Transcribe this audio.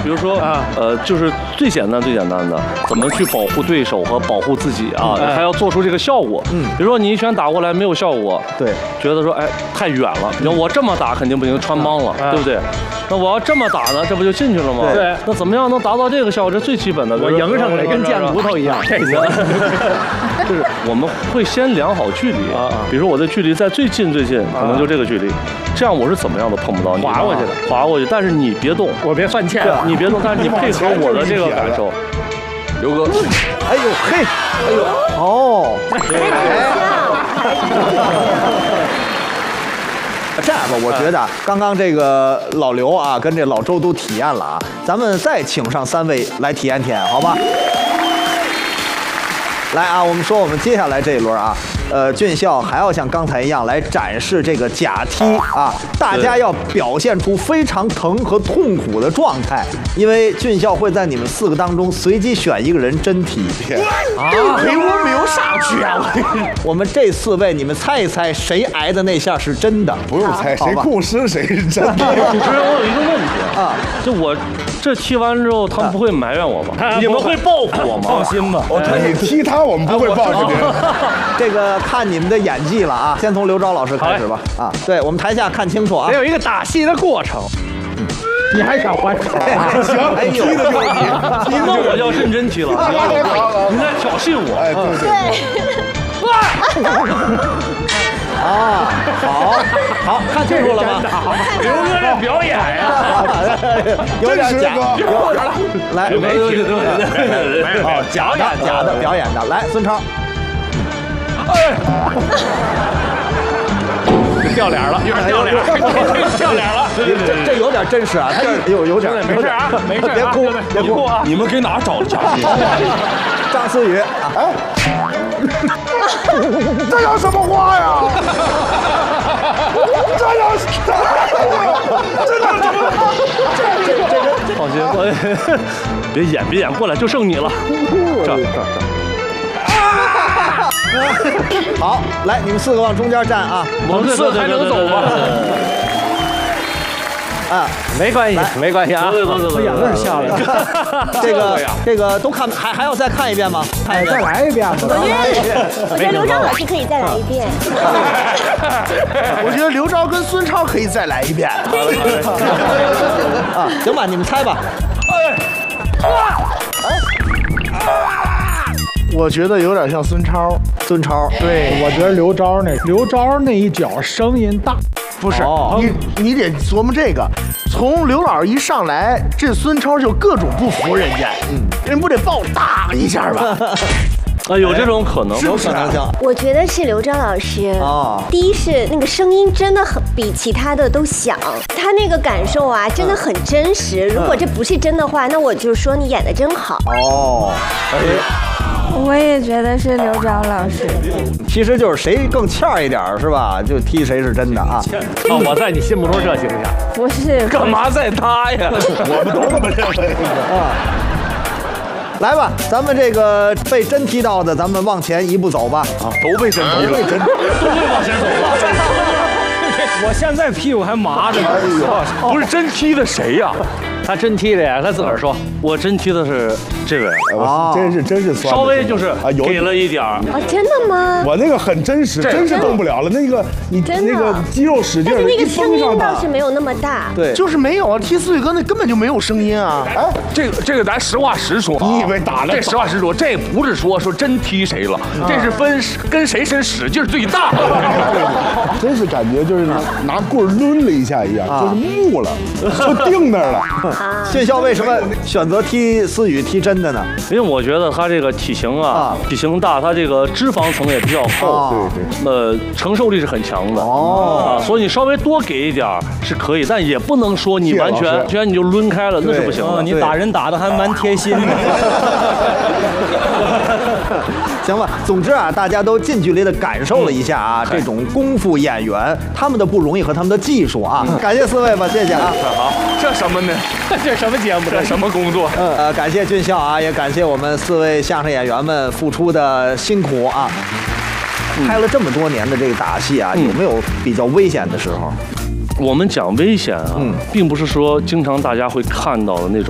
比如说就是最简单的，怎么去保护对手和保护自己啊，还要做出这个效果。比如说你一拳打过来没有效果， 对， 觉得说哎太远了，你要我这么打肯定不行，穿帮了，对不对？那我要这么打呢，这不就进去了吗？ 对。 那怎么样能达到这个效果？这最基本的。 我迎上来跟贱骨头一样，这个就是我们会先量好距离啊，比如说我的距离在最近，可能就这个距离，这样我是怎么样都碰不到你， 滑过去， 但是你别动， 我别犯欠， 你别动，但是你配合我的这个感受。刘哥， 哎呦嘿，哎呦，哦，这样吧，我觉得刚刚这个老刘啊，跟这老周都体验了啊，咱们再请上3位来体验体验，好吧？来啊，我们说我们接下来这一轮啊，俊孝还要像刚才一样来展示这个假踢啊，大家要表现出非常疼和痛苦的状态，因为俊孝会在你们4个当中随机选一个人真踢。 啊，我没有上去啊！ 我们这4位，你们猜一猜谁挨的那下是真的？ 不用猜，谁共识谁是真的。 主持人，我有一个问题啊，就我这踢完之后，他们不会埋怨我吗？你们会报复我吗？ 放心吧， 你踢他，我们不会报复你。 这个看你们的演技了啊！先从刘钊老师开始吧。啊，对我们台下看清楚啊， 得有一个打戏的过程。你还想还手？ 行， 哎呦， 踢的就是你， 那我要认真踢了。你在挑衅我？ 哎，对。 啊，好，看清楚了吗？ 刘哥这表演呀， 有点假，来，假的表演的，来，孙超， 掉脸了，有点掉脸，掉脸了， 这有点真实啊，有点， 没事啊，没事， 别哭啊！ 你们给哪找的假戏？ 张思雨，哎。 这叫什么话呀？这叫什么？ 放心，别演，过来就剩你了。这。 好，来，你们4个往中间站啊！ 我们4个还能走吗？ 啊， 没关系啊！ 走， 眼泪下来了。这个都看，还要再看一遍吗？再来一遍。 我觉得刘钊老师可以再来一遍。 我觉得刘钊跟孙超可以再来一遍。 啊，行吧，你们猜吧。 我觉得有点像孙超。 对，我觉得刘钊那一脚声音大。 不是，你得琢磨这个。从刘老师一上来，这孙超就各种不服人家，人不得暴打一下吧？ 啊，有这种可能， 有可能性。 我觉得是刘钊老师第一是那个声音真的很比其他的都响，他那个感受啊真的很真实。如果这不是真的话，那我就说你演得真好。 我也觉得是刘钊老师， 其实就是谁更欠儿一点是吧？就踢谁是真的啊！ 我在你心目中这形象不是？ 干嘛在他呀？ 我们都这么认为啊！来吧，咱们这个被真踢到的，咱们往前一步走吧。 啊，都被真踢了， 都会往前走吧。 我现在屁股还麻着呢。 不是真踢的谁呀？他真踢的呀，他自个儿说， 我真踢的是这位啊，真是酸， 稍微就是啊， 给了一点儿。 真的吗？ 我那个很真实，真是动不了了。那个你那个肌肉使劲， 但是那个声音倒是没有那么大。 对， 就是没有啊，踢思雨哥那根本就没有声音啊。哎，这个咱实话实说， 你以为打了？ 这实话实说，这不是说真踢谁了，这是分跟谁身使劲最大。 真是感觉就是拿棍抡了一下一样，就是木了，就定那儿了。 俊孝为什么选择踢思雨踢真的呢？ 因为我觉得他这个体型体型大，他这个脂肪层也比较厚，对，承受力是很强的所以你稍微多给一点是可以，但也不能说你完全你就抡开了，那是不行的。 你打人打的还蛮贴心的。 行吧，总之啊，大家都近距离的感受了一下啊，这种功夫演员他们的不容易和他们的技术啊，感谢4位吧，谢谢啊。 好，这什么呢？这什么节目？这什么工作？ 感谢俊孝啊，也感谢我们4位相声演员们付出的辛苦啊。拍了这么多年的这个打戏啊，有没有比较危险的时候？ 我们讲危险啊，并不是说经常大家会看到的那种